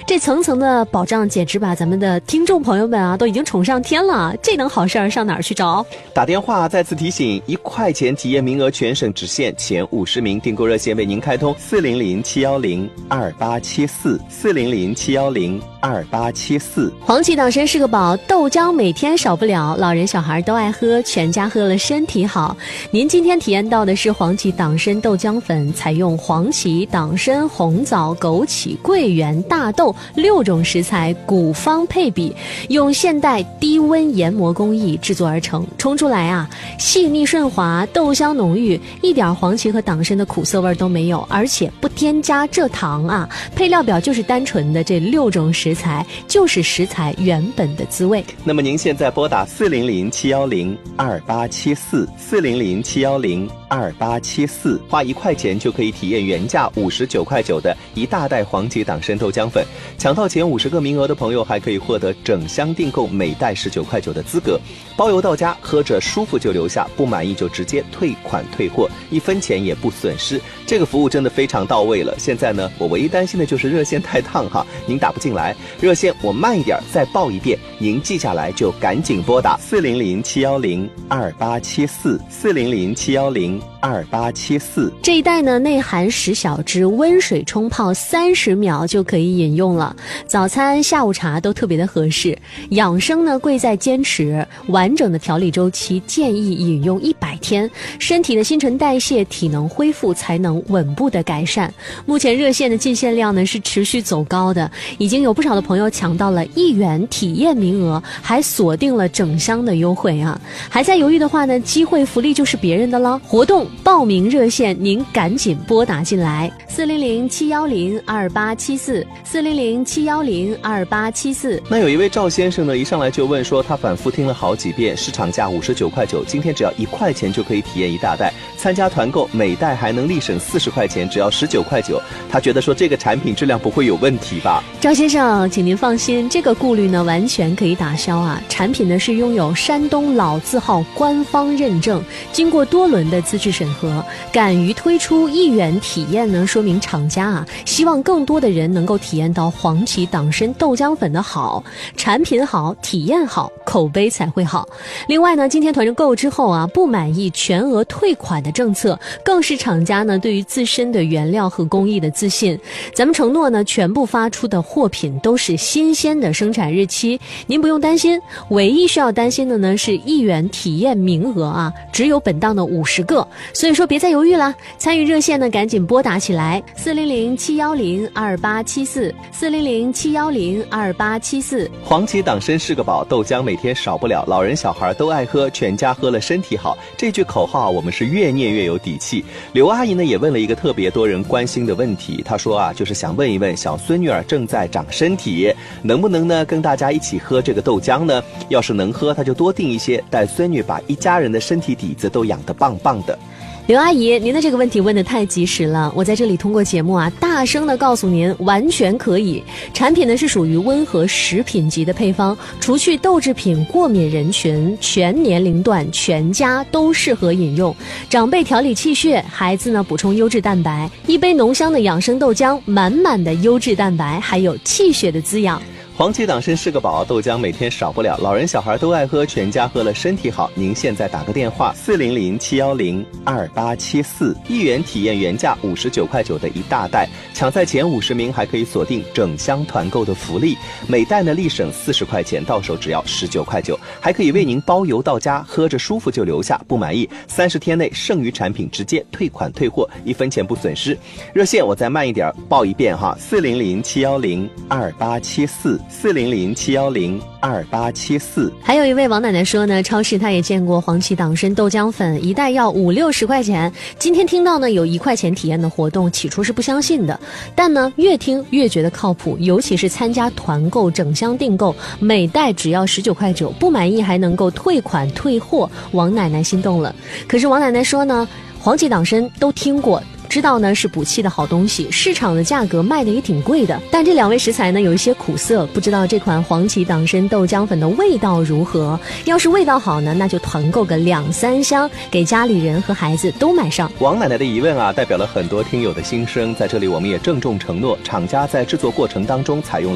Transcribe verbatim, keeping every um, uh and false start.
这层层的保障简直把咱们的听众朋友们啊都已经宠上天了，这等好事儿上哪儿去找？ 打电话再次提醒，一块钱体验名额全省只限前五十名，订购热线为您开通四零零七幺零二八七四四零零七幺零二八七四。 黄芪党参是个宝，豆浆每天少不了，老人小孩都爱喝，全家喝了身体好。您今天体验到的是黄芪党参豆浆粉，采用黄芪、党参、红枣、枸杞、桂圆、大豆六种食材古方配比，用现代低温研磨工艺制作而成，冲出来啊细腻顺滑，豆香浓郁，一点黄芪和党参的苦涩味都没有，而且不添加蔗糖啊。配料表就是单纯的这六种食材，就是食材原本的滋味。 那么您现在拨打四零零七幺零二八七四四零零七幺零二八七四，花一块钱就可以体验原价五十九块九的一大袋黄芪党参豆浆粉，抢到前五十个名额的朋友还可以获得整箱订购每袋十九块九的资格，包邮到家，喝着舒服就留下，不满意就直接退款退货，一分钱也不损失。这个服务真的非常到位了。现在呢，我唯一担心的就是热线太烫哈，您打不进来，热线我慢一点再报一遍，您记下来就赶紧拨打四零零七幺零二八七四四零零七幺零二八七四。 这一袋呢内含十小支，温水冲泡三十秒就可以饮用了，早餐下午茶都特别的合适。养生呢贵在坚持，完整的调理周期建议饮用一百天，身体的新陈代谢体能恢复才能稳步的改善。目前热线的进线量呢是持续走高的，已经有不少的朋友抢到了一元体验名额，还锁定了整箱的优惠啊！还在犹豫的话呢，机会福利就是别人的了。活动报名热线您赶紧拨打进来，四零零七幺零二八七四四零零七幺零二八七四。 那有一位赵先生呢，一上来就问说，他反复听了好几遍，市场价五十九块九，今天只要一块钱就可以体验一大袋，参加团购每袋还能立省四十块钱，只要十九块九。他觉得说这个产品质量不会有问题吧？ 赵先生，请您放心，这个顾虑呢完全可以打消啊。产品呢是拥有山东老字号官方认证，经过多轮的资质审核，敢于推出一元体验呢，说明厂家啊希望更多的人能够体验到黄芪党参豆浆粉的好，产品好，体验好，口碑才会好。另外呢，今天团购之后啊，不满意全额退款的政策，更是厂家呢对于自身的原料和工艺的自信。咱们承诺呢，全部发出的货品都是新鲜的生产日期，您不用担心。唯一需要担心的呢是一元体验名额啊，只有本档的五十个，所以说别再犹豫了，参与热线呢赶紧拨打起来，四零零七幺零二八七四四零零七幺零二八七四。 黄芪党参是个宝，豆浆每天少不了，老人小孩都爱喝，全家喝了身体好。这句口号我们是越念越有底气。刘阿姨呢也问了一个特别多人关心的问题，她说啊，就是想问一问小孙女儿正在长身体，能不能呢跟大家一起喝这个豆浆呢？要是能喝，她就多订一些，带孙女把一家人的身体底子都养得棒棒的。 刘阿姨，您的这个问题问得太及时了，我在这里通过节目啊，大声的告诉您，完全可以。产品呢是属于温和食品级的配方，除去豆制品过敏人群，全年龄段全家都适合饮用。长辈调理气血，孩子呢补充优质蛋白，一杯浓香的养生豆浆，满满的优质蛋白，还有气血的滋养。 黄芪党参是个宝，豆浆每天少不了，老人小孩都爱喝，全家喝了身体好。您现在打个电话四零零七幺零二八七四，一元体验原价五十九块九的一大袋，抢在前五十名还可以锁定整箱团购的福利，每袋呢立省四十块钱，到手只要十九块九，还可以为您包邮到家，喝着舒服就留下，不满意三十天内剩余产品直接退款退货，一分钱不损失。热线我再慢一点报一遍哈，四零零七幺零二八七四。四零零七幺零二八七四。 还有一位王奶奶说呢，超市她也见过黄芪党参豆浆粉，一袋要五六十块钱。今天听到呢有一块钱体验的活动，起初是不相信的，但呢越听越觉得靠谱，尤其是参加团购整箱订购，每袋只要十九块九，不满意还能够退款退货，王奶奶心动了。可是王奶奶说呢，黄芪党参都听过，知道呢是补气的好东西，市场的价格卖的也挺贵的，但这两味食材呢有一些苦涩，不知道这款黄芪党参豆浆粉的味道如何。要是味道好呢，那就团购个两三箱，给家里人和孩子都买上。 王奶奶的疑问啊，代表了很多听友的心声，在这里我们也郑重承诺，厂家在制作过程当中采用